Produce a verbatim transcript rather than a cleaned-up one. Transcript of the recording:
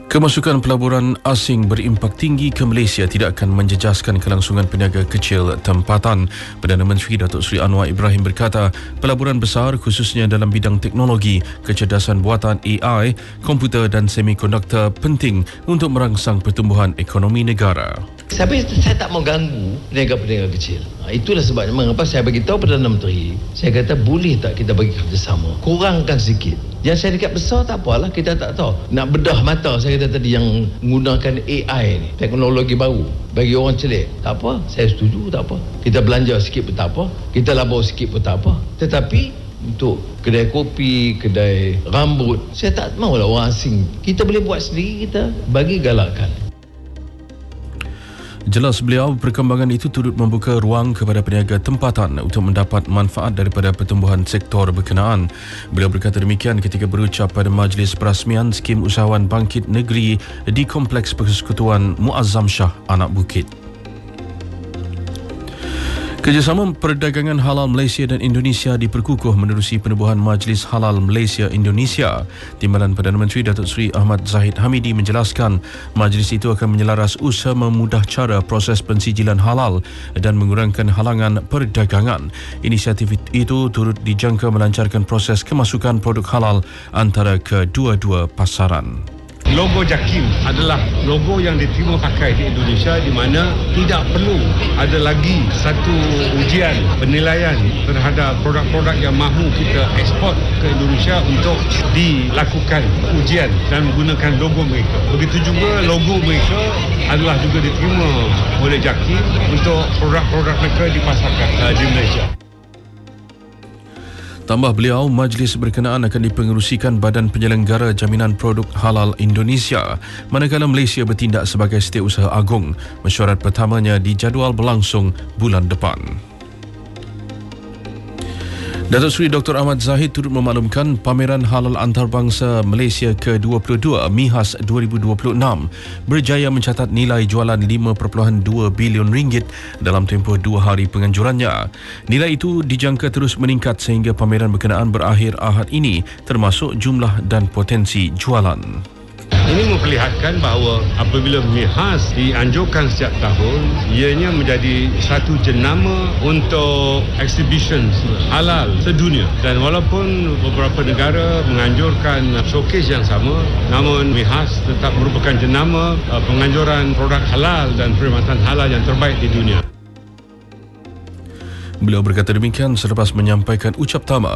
Kemasukan pelaburan asing berimpak tinggi ke Malaysia tidak akan menjejaskan kelangsungan peniaga kecil tempatan. Perdana Menteri Datuk Seri Anwar Ibrahim berkata, pelaburan besar khususnya dalam bidang teknologi, kecerdasan buatan A I, komputer dan semikonduktor penting untuk merangsang pertumbuhan ekonomi negara. Saya, saya tak mau ganggu peniaga-peniaga kecil. Itulah sebabnya mengapa saya bagi tahu Perdana Menteri, saya kata boleh tak kita bagi kerjasama, kurangkan sikit. Yang syarikat besar tak apalah, kita tak tahu. Nak bedah mata, saya kata tadi, yang menggunakan A I ni, teknologi baru, bagi orang celik. Tak apa, saya setuju, tak apa. Kita belanja sikit pun tak apa, kita labur sikit pun tak apa. Tetapi untuk kedai kopi, kedai rambut, saya tak maulah orang asing. Kita boleh buat sendiri, kita bagi galakkan. Jelas beliau, perkembangan itu turut membuka ruang kepada peniaga tempatan untuk mendapat manfaat daripada pertumbuhan sektor berkenaan. Beliau berkata demikian ketika berucap pada majlis perasmian Skim Usahawan Bangkit Negeri di Kompleks Persekutuan Muazzam Shah, Anak Bukit. Kerjasama perdagangan halal Malaysia dan Indonesia diperkukuh menerusi penubuhan Majlis Halal Malaysia Indonesia. Timbalan Perdana Menteri Datuk Seri Ahmad Zahid Hamidi menjelaskan, majlis itu akan menyelaras usaha memudah cara proses pensijilan halal dan mengurangkan halangan perdagangan. Inisiatif itu turut dijangka melancarkan proses kemasukan produk halal antara kedua-dua pasaran. Logo JAKIM adalah logo yang diterima pakai di Indonesia, di mana tidak perlu ada lagi satu ujian penilaian terhadap produk-produk yang mahu kita ekspor ke Indonesia untuk dilakukan ujian dan menggunakan logo mereka. Begitu juga logo mereka adalah juga diterima oleh JAKIM untuk produk-produk mereka dipasarkan uh, di Malaysia. Tambah beliau, majlis berkenaan akan dipengerusikan Badan Penyelenggara Jaminan Produk Halal Indonesia, manakala Malaysia bertindak sebagai setiausaha agung. Mesyuarat pertamanya dijadual berlangsung bulan depan. Datuk Seri Doktor Ahmad Zahid turut memaklumkan pameran halal antarabangsa Malaysia ke dua puluh dua MIHAS dua ribu dua puluh enam berjaya mencatat nilai jualan lima perpuluhan dua bilion ringgit dalam tempoh dua hari penganjurannya. Nilai itu dijangka terus meningkat sehingga pameran berkenaan berakhir Ahad ini, termasuk jumlah dan potensi jualan. Ini memperlihatkan bahawa apabila MIHAS dianjurkan setiap tahun, ianya menjadi satu jenama untuk exhibition halal sedunia. Dan walaupun beberapa negara menganjurkan showcase yang sama, namun MIHAS tetap merupakan jenama penganjuran produk halal dan perkhidmatan halal yang terbaik di dunia. Beliau berkata demikian selepas menyampaikan ucap tama